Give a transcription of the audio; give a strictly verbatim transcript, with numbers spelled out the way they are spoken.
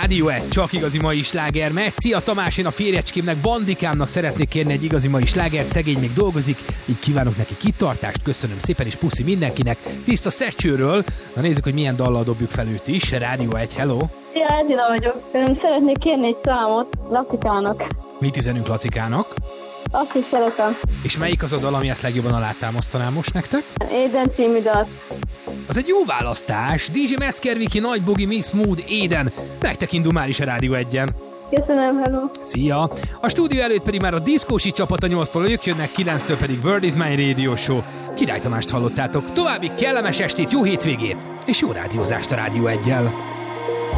Rádió egy, csak igazi mai sláger megy. Szia Tamás, én a férjecskémnek, Bandikámnak szeretnék kérni egy igazi mai slágert, szegény még dolgozik, így kívánok neki kitartást, köszönöm szépen, és puszi mindenkinek. Tiszta Szecsőről, na nézzük, hogy milyen dallal dobjuk fel őt is. Rádió egy, hello! Szia, Edina vagyok. Szeretnék kérni egy számot Lacikának. Mit üzenünk Lacikának? Azt is szeretem. És melyik az a dal, ami ezt legjobban alátámasztaná most nektek? Éden című dal. Az egy jó választás. dé dzsé Metzger, Viki, Nagy Bogi, Miss Mood, Éden. Nektek indul már is a Rádió egyen. Köszönöm, hello. Szia! A stúdió előtt pedig már a diszkósi csapat a nyolctól, ők jönnek, kilenctől pedig World is My Radio Show. Király Tamást hallottátok. További kellemes estét, jó hétvégét, és jó rádiózást a Rádió eggyel.